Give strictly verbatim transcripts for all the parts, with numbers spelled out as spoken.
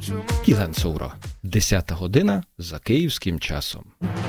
kilenc óra, dесята година за київським часом.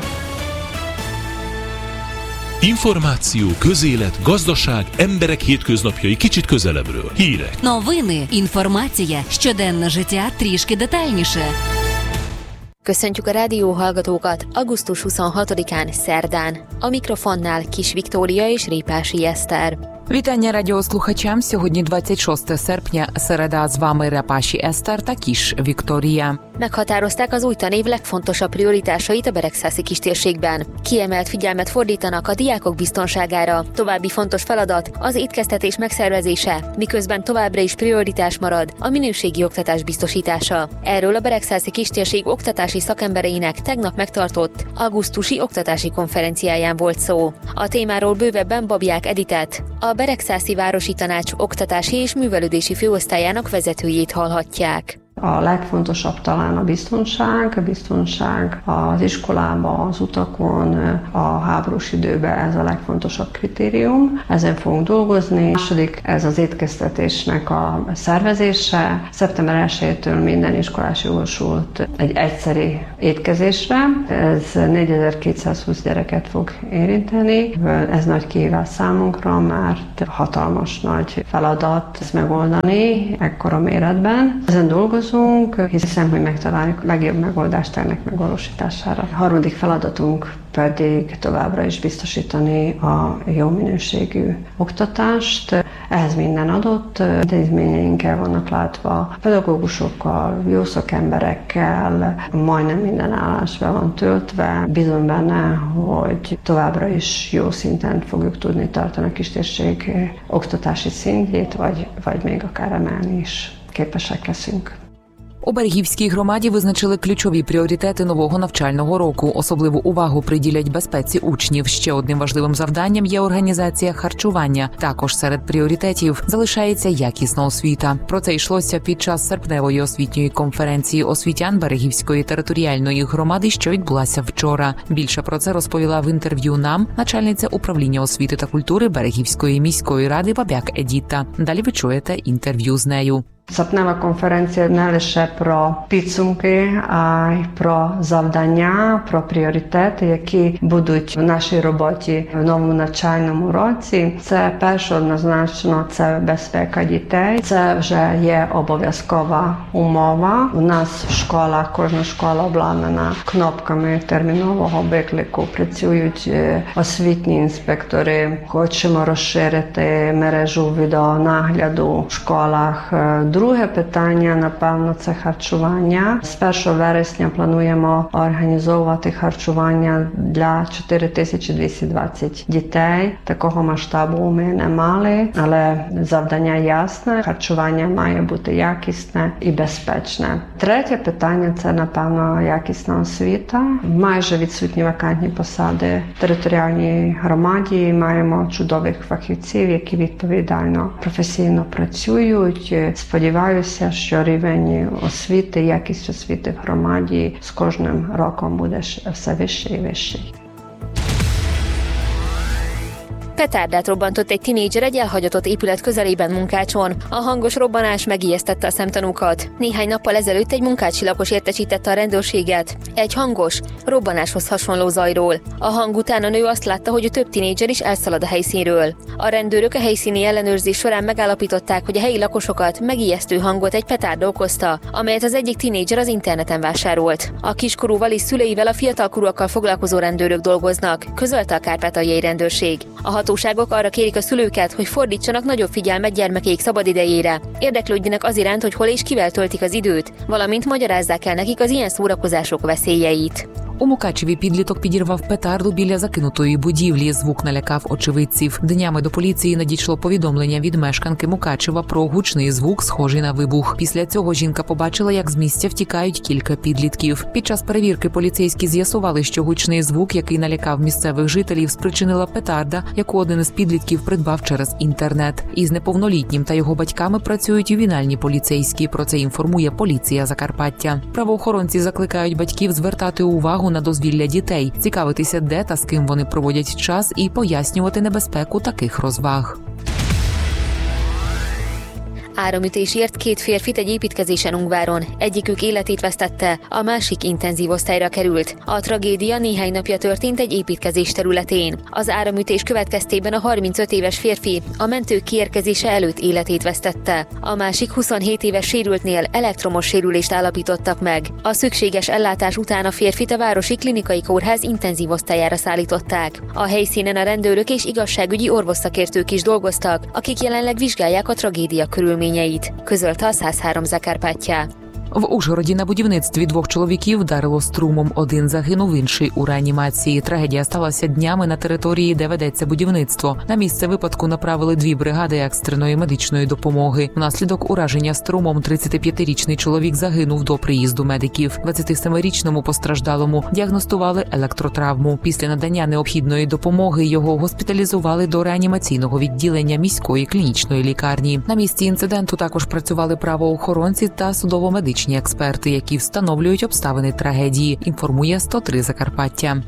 Információ, közélet, gazdaság, emberek hétköznapjai kicsit közelebbről. Hírek. Новини, інформація, щоденне життя трішки детальніше. Köszöntjük a rádióhallgatókat augusztus huszonhatodikán szerdán. A mikrofonnál Kis Viktória és Répási Eszter. Вітання радіослухачам. Сьогодні двадцять шостого серпня, середа, з вами Репаші Eszter та Kis Viktória. Meghatározták az új tanév legfontosabb prioritásait a Beregszászi kistérségben. Kiemelt figyelmet fordítanak a diákok biztonságára. További fontos feladat az étkeztetés megszervezése, miközben továbbra is prioritás marad a minőségi oktatás biztosítása. Erről a Beregszászi kistérség oktatási szakembereinek tegnap megtartott augusztusi oktatási konferenciáján volt szó. A témáról bővebben Babják Editet, a Beregszászi Városi Tanács oktatási és művelődési főosztályának vezetőjét hallhatják. A legfontosabb talán a biztonság, a biztonság az iskolában, az utakon, a háborús időben ez a legfontosabb kritérium. Ezen fogunk dolgozni. A második, ez az étkeztetésnek a szervezése. szeptember elsejétől minden iskolás jogosult egy egyszeri étkezésre. Ez négyezer-kétszázhúsz gyereket fog érinteni. Ez nagy kihívás számunkra, mert hatalmas nagy feladat ezt megoldani ekkora méretben. Ezen dolgozunk. Hiszem, hogy megtaláljuk a legjobb megoldást ennek megvalósítására. A harmadik feladatunk pedig továbbra is biztosítani a jó minőségű oktatást. Ehhez minden adott, intézményeinkkel vannak látva, pedagógusokkal, jó szakemberekkel, majdnem minden állás be van töltve. Bízom benne, hogy továbbra is jó szinten fogjuk tudni tartani a kistérség oktatási szintjét, vagy, vagy még akár emelni is képesek leszünk. У Берегівській громаді визначили ключові пріоритети нового навчального року. Особливу увагу приділять безпеці учнів. Ще одним важливим завданням є організація харчування. Також серед пріоритетів залишається якісна освіта. Про це йшлося під час серпневої освітньої конференції освітян Берегівської територіальної громади, що відбулася вчора. Більше про це розповіла в інтерв'ю нам начальниця управління освіти та культури Берегівської міської ради Babják Edita. Далі ви чуєте інтерв'ю з нею. Serpneva konferencija не лише про підсумки, а й про завдання, про пріоритети, які будуть в нашій роботі в новому навчальному році. Це перше однозначно, це безпека дітей. Це вже є обов'язкова умова. У нас в школах, кожна школа обладнана кнопками термінового виклику. Працюють освітні інспектори. Хочемо розширити мережу відеонагляду в школах. Друге питання, напевно, це харчування. З першого вересня плануємо організовувати харчування для чотири тисячі двісті двадцять дітей. Такого масштабу ми не мали, але завдання ясне. Харчування має бути якісне і безпечне. Третє питання – це, напевно, якісна освіта. Майже відсутні вакантні посади в територіальній громаді. Маємо чудових фахівців, які відповідально, професійно працюють. Сподіваюся, що рівень освіти, якість освіти в громаді з кожним роком буде все вищий і вищий. Petárdát robbantott egy tinédzser egy elhagyatott épület közelében Munkácson. A hangos robbanás megijesztette a szemtanúkat. Néhány nappal ezelőtt egy munkácsi lakos értesítette a rendőrséget egy hangos, robbanáshoz hasonló zajról. A hang után a nő azt látta, hogy a több tinédzser is elszalad a helyszínről. A rendőrök a helyszíni ellenőrzés során megállapították, hogy a helyi lakosokat megijesztő hangot egy petárda okozta, amelyet az egyik tinédzser az interneten vásárolt. A kiskorúval és szüleivel a fiatalkorúakkal foglalkozó rendőrök dolgoznak, közölte a kárpátaljai rendőrség. A hatóságok arra kérik a szülőket, hogy fordítsanak nagyobb figyelmet gyermekeik szabadidejére, érdeklődjenek az iránt, hogy hol és kivel töltik az időt, valamint magyarázzák el nekik az ilyen szórakozások veszélyeit. У Мукачеві підліток підірвав петарду біля закинутої будівлі. Звук налякав очевидців. Днями до поліції надійшло повідомлення від мешканки Мукачева про гучний звук, схожий на вибух. Після цього жінка побачила, як з місця втікають кілька підлітків. Під час перевірки поліцейські з'ясували, що гучний звук, який налякав місцевих жителів, спричинила петарда, яку один із підлітків придбав через інтернет. Із неповнолітнім та його батьками працюють ювенальні поліцейські. Про це інформує поліція Закарпаття. Правоохоронці закликають батьків звертати увагу на дозвілля дітей, цікавитися, де та з ким вони проводять час і пояснювати небезпеку таких розваг. Áramütésért két férfit egy építkezésen Ungváron. Egyikük életét vesztette, a másik intenzív osztályra került. A tragédia néhány napja történt egy építkezés területén. Az áramütés következtében a harmincöt éves férfi a mentők kiérkezése előtt életét vesztette. A másik huszonhét éves sérültnél elektromos sérülést állapítottak meg. A szükséges ellátás után a férfit a Városi Klinikai Kórház intenzív osztályára szállították. A helyszínen a rendőrök és igazságügyi orvosszakértők is dolgoztak, akik jelenleg vizsgálják a tragédia körülményeit, közölte a száz három Закарпаття. В Ужгороді на будівництві двох чоловіків вдарило струмом. Один загинув, інший у реанімації. Трагедія сталася днями на території, де ведеться будівництво. На місце випадку направили дві бригади екстреної медичної допомоги. Внаслідок ураження струмом тридцятип'ятирічний чоловік загинув до приїзду медиків. двадцятисемирічному постраждалому діагностували електротравму. Після надання необхідної допомоги його госпіталізували до реанімаційного відділення міської клінічної лікарні. На місці інциденту також працювали правоохоронці та судово-медичні експерти, які встановлюють обставини трагедії, інформує сто три Закарпаття.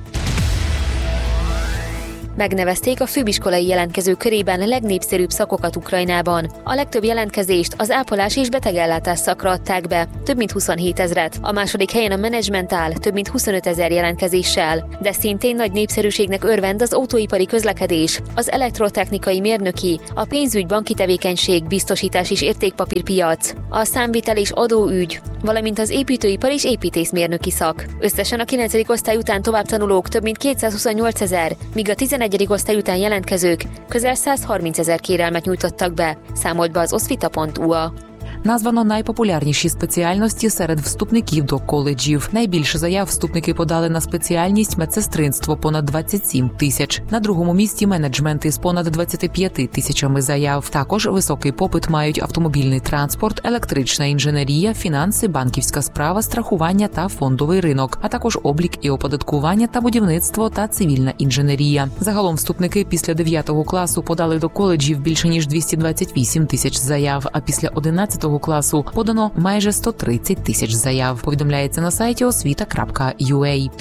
Megnevezték a főiskolai jelentkezők körében legnépszerűbb szakokat Ukrajnában. A legtöbb jelentkezést az ápolás és betegellátás szakra adták be, több mint huszonhét ezret. A második helyen a menedzsment áll, több mint huszonöt ezer jelentkezéssel. De szintén nagy népszerűségnek örvend az autóipari közlekedés, az elektrotechnikai mérnöki, a pénzügy, banki tevékenység, biztosítás és értékpapírpiac, a számvitel és adóügy, valamint az építőipar és építészmérnöki szak. Összesen a kilencedik osztály után tovább tanulók több mint kétszázhuszonnyolc ezer, míg a tizenegyedik osztály után jelentkezők közel százharminc ezer kérelmet nyújtottak be, számolt be az osvita pont u a. Названо найпопулярніші спеціальності серед вступників до коледжів. Найбільше заяв вступники подали на спеціальність медсестринство – понад двадцять сім тисяч. На другому місці менеджмент із понад двадцятьма п'ятьма тисячами заяв. Також високий попит мають автомобільний транспорт, електрична інженерія, фінанси, банківська справа, страхування та фондовий ринок, а також облік і оподаткування та будівництво та цивільна інженерія. Загалом вступники після дев'ятого класу подали до коледжів більше ніж двісті двадцять вісім тисяч заяв, а після одинадцятого класу подано майже сто тридцять тисяч заяв, повідомляється на сайті освіта крапка ю а.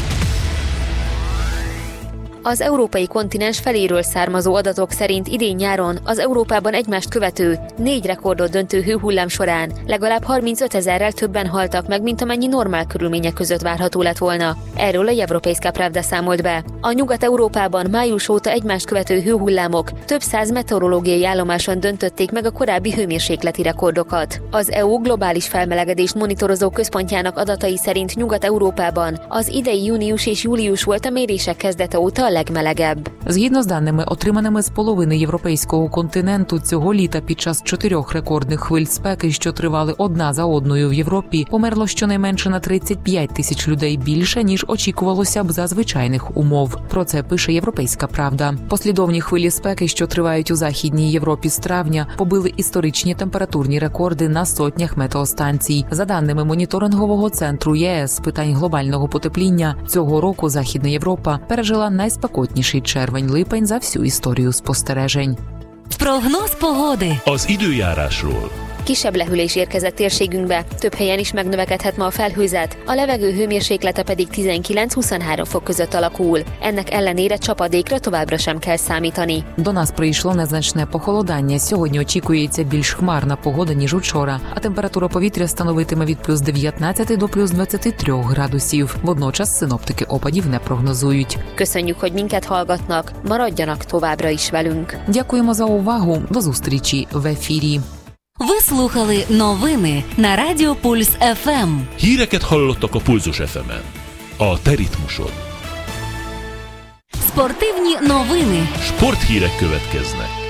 Az európai kontinens feléről származó adatok szerint idén nyáron az Európában egymást követő, négy rekordot döntő hőhullám során legalább harmincöt ezerrel többen haltak meg, mint amennyi normál körülmények között várható lett volna. Erről a Европейская правда számolt be. A Nyugat-Európában május óta egymást követő hőhullámok több száz meteorológiai állomáson döntötték meg a korábbi hőmérsékleti rekordokat. Az é u globális felmelegedést monitorozó központjának adatai szerint Nyugat-Európában az idei június és július volt a mérések kezdete óta a legmelegebb. Згідно з даними, отриманими з половини європейського континенту, цього літа під час чотирьох рекордних хвиль спеки, що тривали одна за одною в Європі, померло щонайменше на тридцять п'ять тисяч людей більше, ніж очікувалося б за звичайних умов. Про це пише Європейська правда. Послідовні хвилі спеки, що тривають у Західній Європі з травня, побили історичні температурні рекорди на сотнях метеостанцій. За даними моніторингового центру ЄС з питань глобального потепління, цього року Західна Європа пережила найспекотніший червень-липень за всю історію спостережень. Прогноз погоди. Az időjárásról. Kisebb lehűlés érkezett térségünkbe, több helyen is megnövekedhet ma a felhőzet, a levegő hőmérséklete pedig tizenkilenc-huszonhárom fok között alakul. Ennek ellenére csapadékra továbbra sem kell számítani. До нас прийшло незначне похолодання. Сьогодні очікується більш хмарна погода, ніж учора, а температура повітря становитиме від плюс дев'ятнадцяти до плюс двадцяти трьох градусів. Водночас синоптики опадів не прогнозують. Köszönjük, hogy minket hallgatnak, maradjanak továbbra is velünk. Дякуємо за увагу. До зустрічі в ефірі. Ви слухали новини на Радіо Пульс еф ем. Híreket hallottak a Pulzus еф емен. A te ritmusod. Спортивні новини. Sporthírek következnek.